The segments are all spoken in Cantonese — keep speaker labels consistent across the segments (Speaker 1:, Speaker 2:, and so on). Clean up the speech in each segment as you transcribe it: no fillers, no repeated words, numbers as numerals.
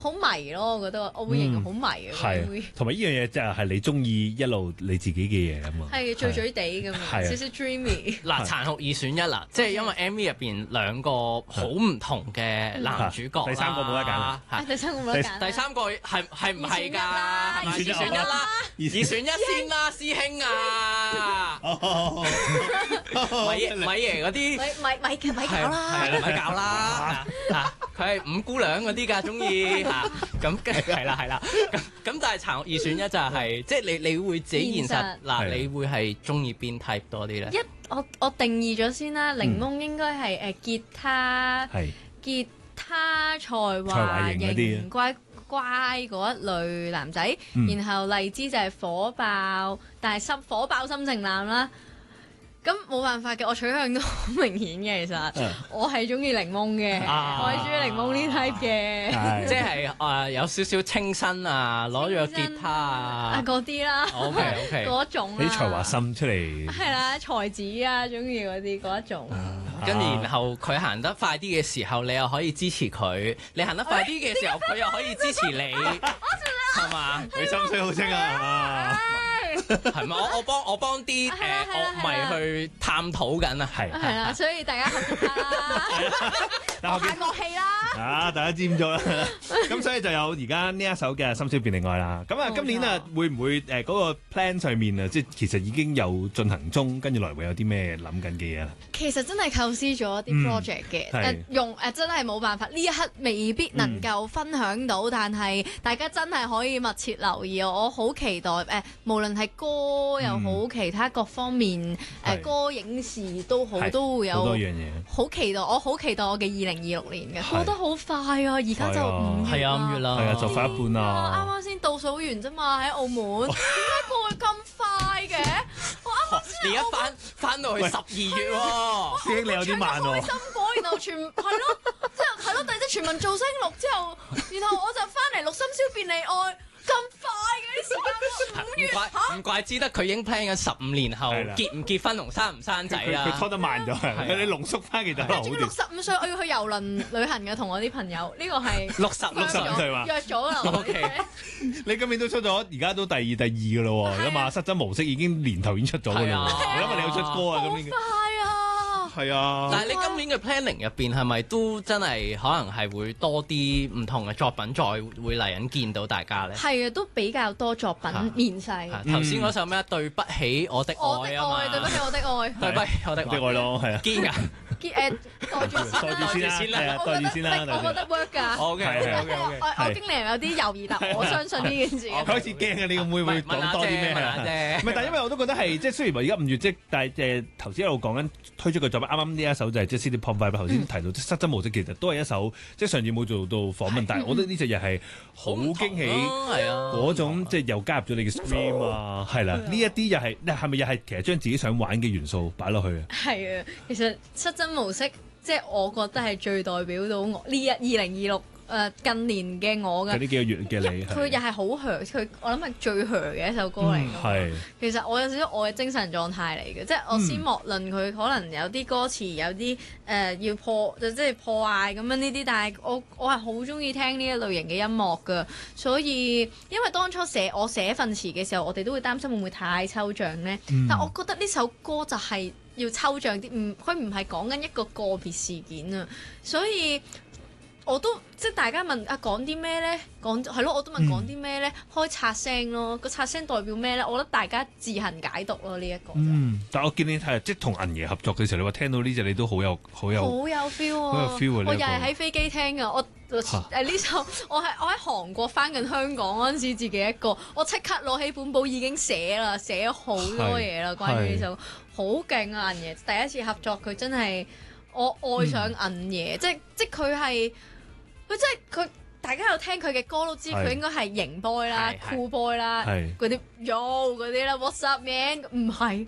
Speaker 1: 好迷咯，我覺得我會形容好迷嘅，
Speaker 2: 係同埋呢樣嘢就係你中意一路你自己嘅嘢啊嘛，
Speaker 1: 係醉醉地咁樣，少少 dreamy。
Speaker 3: 嗱，殘酷二選一啦，即係因為 MV 入邊兩個好唔同嘅男主角，
Speaker 2: 第三個冇得揀，
Speaker 1: 第三個冇得揀，
Speaker 3: 第三個係唔係㗎？係咪二選一啦？二選一先啦，師兄啊！米爺嗰啲
Speaker 1: 咪搞啦，
Speaker 3: 係啦，咪搞啦！佢係五姑娘嗰啲㗎，中意嚇咁係啦，咁但係殘酷二選一就係即係你會自己現實嗱，你會係中意邊 type 多啲咧？
Speaker 1: 我定義咗先啦，檸檬應該係吉他才華型乖嗰一類男仔，然後荔枝就係火爆，但係火爆心情男啦。咁冇辦法嘅，我取向都好明顯嘅。其實我係中意檸檬嘅，我係中意檸檬呢 type 嘅，
Speaker 3: 即係有少少清新啊，攞住個吉他啊
Speaker 1: 嗰啲啦。
Speaker 3: OK
Speaker 1: 嗰種
Speaker 2: 你才華滲出嚟
Speaker 1: 係啦，才子啊，中意嗰啲嗰一種。
Speaker 3: 跟住然後佢行得快啲嘅時候，你又可以支持佢；你行得快啲嘅時候，佢又可以支持你，係嘛？
Speaker 2: 你心水好清啊！
Speaker 3: 係咪？我幫啲樂迷去探討緊啊！係
Speaker 1: 啦，所以大家合作啦，學下樂器啦。
Speaker 2: 大家知咗啦。咁所以就有而家呢一首嘅《深宵便利愛》啦。咁今年會唔會嗰個 plan 上面即係其實已經有進行中，跟住來會有啲咩諗緊嘅嘢？
Speaker 1: 其實真係構思咗啲 project 嘅，真係冇辦法，呢一刻未必能夠分享到，但係大家真係可以密切留意。我好期待無論係歌又好，其他各方面歌影視都好，都會有好多樣嘢。好期待，我好期待我嘅2026年嘅，過得好快啊！而家就5月啦，
Speaker 3: 5月啦，
Speaker 2: 就快一半啦。
Speaker 1: 啱啱先倒數完啫嘛，喺澳門，點解過去咁快嘅？我啱啱先，
Speaker 3: 你而家翻到去12月喎，
Speaker 2: 師兄你有啲慢喎。
Speaker 1: 開心果，然後之後第二全民造星錄之後，然後我就翻嚟錄《深宵便利愛》。咁快嘅啲時間，5月
Speaker 3: 唔怪之得佢已經 plan 緊15年後結唔結婚同生唔生仔啦。
Speaker 2: 佢拖得慢咗，你濃縮翻其實好啲。
Speaker 1: 65歲我要去郵輪旅行嘅，同我啲朋友呢個係
Speaker 3: 65
Speaker 2: 歲嘛，
Speaker 1: 約咗啦。
Speaker 3: OK，
Speaker 2: 你今年都出咗，而家都第二嘅咯喎，因為失真模式已經年頭已經出咗嘅啦。你諗下你有出歌啊？咁
Speaker 1: 快啊！
Speaker 2: 係啊！
Speaker 3: 但係你今年嘅 planning 入邊係咪都真係可能係會多啲唔同嘅作品再會嚟緊見到大家咧？
Speaker 1: 係啊，都比較多作品面世。
Speaker 3: 頭先嗰首咩？對不起我的愛啊嘛！
Speaker 1: 對不起我的愛，
Speaker 3: 對不起我的愛
Speaker 2: 咯，係啊！
Speaker 3: 堅㗎。
Speaker 1: 袋住先啦，
Speaker 2: 袋住先啦，
Speaker 1: 我覺得 work 㗎。
Speaker 3: OK，
Speaker 1: 我經理人有啲猶豫，但我相信呢件事。
Speaker 2: 開始驚啊！你會唔會講多啲咩啊？唔係，但係因為我都覺得係即係雖然話而家5月即但係頭先一路講緊推出嘅作品，啱啱呢一首就係即係 City Pop Vibe 頭先提到失真模式，其實都係一首即係上次冇做到訪問，但係我覺得呢隻嘢係好驚喜，嗰種即係又加入咗你嘅 Scream 啊，係啦，呢一啲又係咪又係其實將自己想玩嘅元素擺落去啊？係
Speaker 1: 啊，其實失真模式即係我覺得係最代表到我呢2026近年嘅我嘅。
Speaker 2: 呢幾個月嘅你，
Speaker 1: 佢又係好佢我諗係最嘅一首歌嚟嘅。其實我有少少我嘅精神狀態嚟嘅，即係我先莫論佢可能有啲歌詞有啲要即係破壞咁樣呢啲，但係我係好中意聽呢一類型嘅音樂㗎，所以因為當初我寫份詞嘅時候，我哋都會擔心會唔會太抽象呢？但我覺得呢首歌就係要抽象啲，佢唔係講緊一個個別事件啊，所以我都即係大家問講啲咩咧？係咯，我都問講啲咩咧？開刷聲咯，個刷聲代表咩咧？我覺得大家自行解讀咯呢一個。
Speaker 2: 但我見你係即係同銀爺合作嘅時候，你話聽到呢隻你都好有 feel 啊！我又係喺飛機聽㗎，我呢首我喺韓國翻緊香港嗰陣時，自己一個，我即刻攞起本簿已經寫咗好多嘢啦，關於呢首好勁啊！銀爺第一次合作，佢真係我愛上銀爺，即係佢係。佢大家有聽佢嘅歌都知佢應該係型 boy 啦、cool boy 啦、嗰啲 yo 嗰啲啦 ，What's up man？ 唔係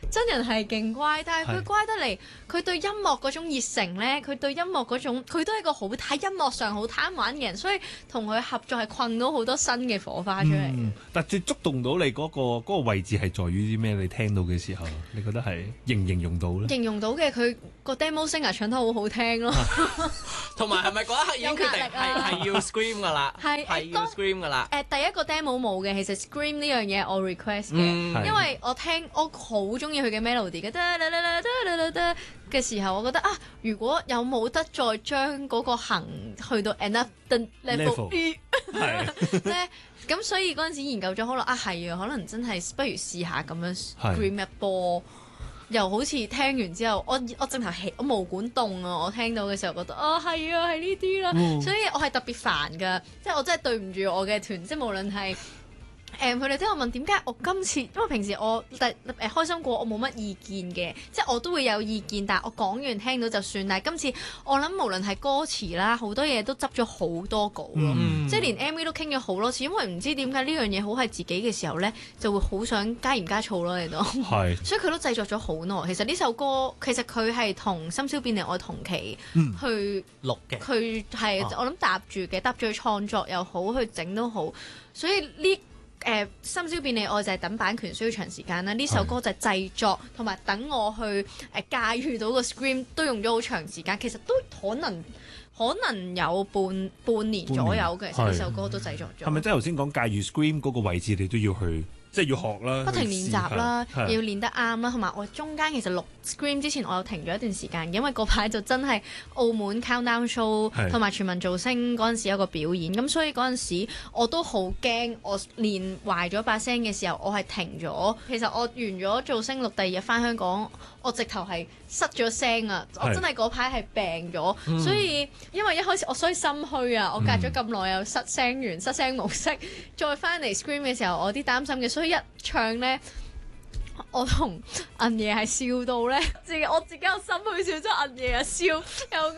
Speaker 1: 真人係勁乖，但係佢乖得嚟，佢對音樂嗰種熱誠咧，佢對音樂嗰種，佢都係一個好喺音樂上好貪玩嘅人，所以同佢合作係困到好多新嘅火花出嚟。
Speaker 2: 但最觸動到你嗰個位置係在於啲咩？你聽到嘅時候，你覺得係形唔形容到咧？
Speaker 1: 形容到嘅，佢個 demo singer 唱得好好聽咯，
Speaker 3: 同埋係咪嗰一刻已經決定係要 scream 噶啦？係要 scream 噶啦。
Speaker 1: 第一個 demo 冇嘅，其實 scream 呢樣嘢我 request 嘅，因為我好中意佢嘅 melody 嘅時候，我覺得啊，如果有冇得再將嗰個行去到 another level 咧，咁所以嗰陣時研究咗好耐啊，係啊，可能真係不如試下咁樣 scream 一波，又好似聽完之後，我直頭我毛管凍啊！我聽到嘅時候覺得啊，係啊，係呢啲啦，所以我係特別煩㗎，即係我真係對唔住我嘅團，即係無論係。佢哋都有問點解我今次，因為平時我開心果我冇乜意見嘅，即係我都會有意見，但係我講完聽到就算。但係今次我諗無論係歌詞啦，好多嘢都執咗好多稿咯，即係連 MV 都傾咗好多次，因為唔知點解呢樣嘢好係自己嘅時候咧，就會好想加鹽加醋咯，你都係，所以佢都製作咗好耐。其實呢首歌其實佢係同深宵便利愛同期去
Speaker 3: 錄嘅，
Speaker 1: 佢係我諗搭住創作又好，去整都好，所以呢。深宵便利愛就係等版權需要長時間啦，呢首歌就係製作同埋等我去駕馭到個 scream 都用咗好長時間，其實都可能有半年左右嘅，其實呢首歌都製作咗。
Speaker 2: 係咪即係頭先講駕馭 scream 嗰個位置，你都要去？即係要學啦，
Speaker 1: 不停練習啦，要練得啱啦，同埋我中間其實錄 Scream 之前，我有停咗一段時間，因為嗰排就真係澳門 Countdown Show 同埋全民造星嗰陣時有個表演，咁所以嗰陣時我都好驚，我練壞咗把聲嘅時候，我係停咗。其實我完咗造星錄第二日翻香港，我直頭係失咗聲啊！我真係嗰排係病咗，所以因為一開始我所以心虛啊，我隔咗咁耐又失聲模式，再翻嚟 Scream 嘅時候，我啲擔心嘅，所以一唱咧，我同銀爺係笑到咧，我自己有心虛笑，即係銀爺又笑又，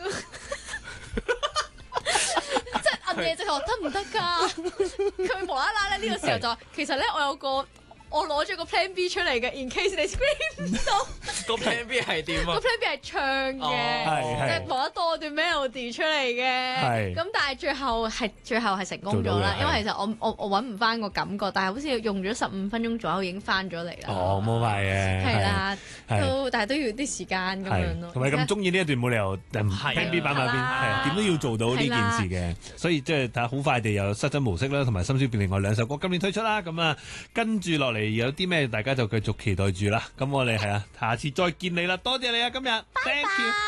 Speaker 1: 即係銀爺直頭話得唔得㗎？佢無啦啦咧呢個時候就話，其實咧我攞咗個 Plan B 出嚟嘅 ，in case 你 scream 唔到。
Speaker 3: 個 Plan B 係點啊？
Speaker 1: 個 Plan B 係唱嘅，即係冇得多段 melody 出嚟嘅。咁但係最後係成功咗啦，因為其實我揾唔翻個感覺，但係好似用咗15分鐘左右已經翻咗嚟啦。
Speaker 2: 哦，冇壞嘅。
Speaker 1: 係啦，但係都要啲時間咁樣咯。
Speaker 2: 同埋咁中意呢一段冇理由 Plan B 版埋邊，係點都要做到呢件事嘅。所以即係睇下好快地有失真模式啦，同埋深宵便利愛兩首歌今年推出啦。咁啊，跟住落嚟有啲咩大家就繼續期待住啦。咁我哋係啊，下次再見你啦，多謝你啊，今日 Thank you。